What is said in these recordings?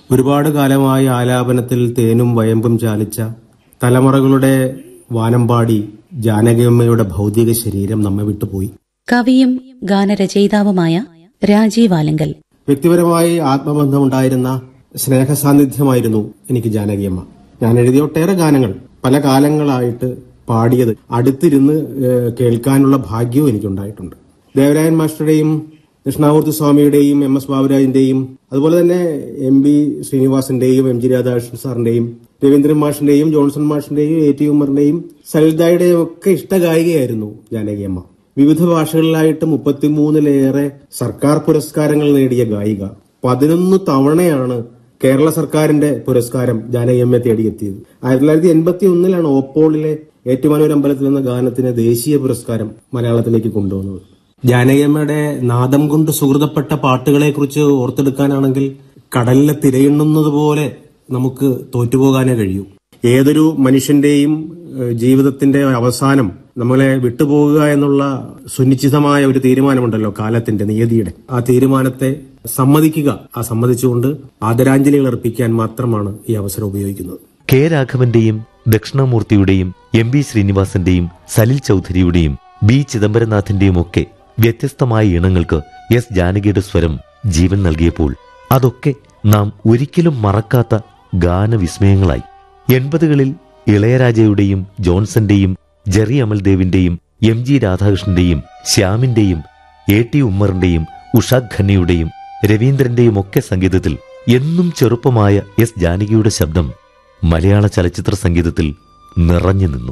ഒരുപാട് കാലമായി ആലാപനത്തിൽ തേനും വയമ്പും ചാലിച്ച തലമുറകളുടെ വാനമ്പാടി ജാനകിയമ്മയുടെ ഭൗതിക ശരീരം നമ്മെ വിട്ടുപോയി. കവിയും ഗാനരചയിതാവുമായ രാജീവ് ആലങ്കൽ. വ്യക്തിപരമായി ആത്മബന്ധമുണ്ടായിരുന്ന സ്നേഹസാന്നിധ്യമായിരുന്നു എനിക്ക് ജാനകിയമ്മ. ഞാൻ എഴുതിയ ഒട്ടേറെ ഗാനങ്ങൾ പല കാലങ്ങളായിട്ട് പാടിയത് അടുത്തിരുന്ന് കേൾക്കാനുള്ള ഭാഗ്യവും എനിക്കുണ്ടായിട്ടുണ്ട്. ദേവരായൻ മാസ്റ്ററുടെയും കൃഷ്ണമൂർത്തി സ്വാമിയുടെയും എം എസ് ബാബുരാജിന്റെയും അതുപോലെ തന്നെ M B ശ്രീനിവാസന്റെയും M G Radhakrishnan സാറിന്റെയും Raveendran മാഷിന്റെയും Johnson മാഷിന്റെയും A T ഉമ്മറിന്റെയും സലിൽദായുടെയും ഒക്കെ ഇഷ്ടഗായികയായിരുന്നു ജാനകിയമ്മ. വിവിധ ഭാഷകളിലായിട്ട് 33-ലേറെ സർക്കാർ പുരസ്കാരങ്ങൾ നേടിയ ഗായിക. 11 തവണയാണ് കേരള സർക്കാരിന്റെ പുരസ്കാരം ജാനകിയമ്മയെ തേടിയെത്തിയത്. 1981 ഓപ്പോളിലെ ഏറ്റുമാനൂർ അമ്പലത്തിൽ എന്ന ഗാനത്തിന് ദേശീയ പുരസ്കാരം മലയാളത്തിലേക്ക് കൊണ്ടുവന്നത്. ജാനകിയമ്മയുടെ നാദം കൊണ്ട് സുഹൃതപ്പെട്ട പാട്ടുകളെക്കുറിച്ച് ഓർത്തെടുക്കാനാണെങ്കിൽ കടലിലെ തിരയെണ്ണുന്നത് പോലെ നമുക്ക് തോറ്റുപോകാനേ കഴിയൂ. ഏതൊരു മനുഷ്യന്റെയും ജീവിതത്തിന്റെ അവസാനം നമ്മളെ വിട്ടുപോകുക എന്നുള്ള സുനിശ്ചിതമായ ഒരു തീരുമാനമുണ്ടല്ലോ, കാലത്തിന്റെ നിയതിയുടെ. ആ തീരുമാനത്തെ സമ്മതിക്കുക. ആ സമ്മതിച്ചുകൊണ്ട് ആദരാഞ്ജലികൾ അർപ്പിക്കാൻ മാത്രമാണ് ഈ അവസരം ഉപയോഗിക്കുന്നത്. K രാഘവന്റെയും ദക്ഷിണാമൂർത്തിയുടെയും M B ശ്രീനിവാസന്റെയും Salil ചൌധരിയുടെയും B ചിദംബരനാഥിന്റെയും ഒക്കെ വ്യത്യസ്തമായ ഇണങ്ങൾക്ക് എസ് ജാനകിയുടെ സ്വരം ജീവൻ നൽകിയപ്പോൾ അതൊക്കെ നാം ഒരിക്കലും മറക്കാത്ത ഗാനവിസ്മയങ്ങളായി. 80കളിൽ ഇളയരാജയുടെയും ജോൺസന്റെയും Jerry അമൽദേവിന്റെയും M G രാധാകൃഷ്ണന്റെയും ശ്യാമിന്റെയും A T ഉമ്മറിന്റെയും Usha ഖന്നയുടെയും രവീന്ദ്രന്റെയും ഒക്കെ സംഗീതത്തിൽ എന്നും ചെറുപ്പമായ എസ് ജാനകിയുടെ ശബ്ദം മലയാള ചലച്ചിത്ര സംഗീതത്തിൽ നിറഞ്ഞു നിന്നു.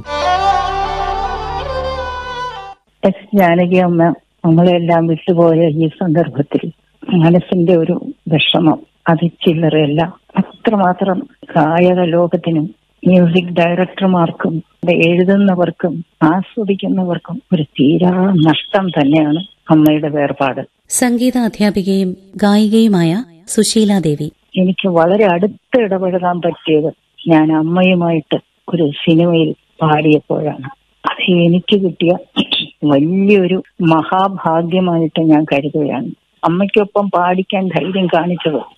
എസ് ജാനകി അമ്മ നമ്മളെല്ലാം വിട്ടുപോയ ഈ സന്ദർഭത്തിൽ മനസ്സിന്റെ ഒരു വിഷമം അത് ചില്ലറയല്ല. അത്രമാത്രം ഗായക ലോകത്തിനും മ്യൂസിക് ഡയറക്ടർമാർക്കും എഴുതുന്നവർക്കും ആസ്വദിക്കുന്നവർക്കും ഒരു തീരാ നഷ്ടം തന്നെയാണ് അമ്മയുടെ വേർപാട്. സംഗീത അധ്യാപികയും ഗായികയുമായ സുശീലാദേവി. എനിക്ക് വളരെ അടുത്ത് ഇടപെടാൻ പറ്റിയത് ഞാൻ അമ്മയുമായിട്ട് ഒരു സിനിമയിൽ പാടിയപ്പോഴാണ്. അത് എനിക്ക് കിട്ടിയ വലിയൊരു മഹാഭാഗ്യമായിട്ട് ഞാൻ കരുതുകയാണ്. അമ്മയ്ക്കൊപ്പം പാടിക്കാൻ ധൈര്യം കാണിച്ചത്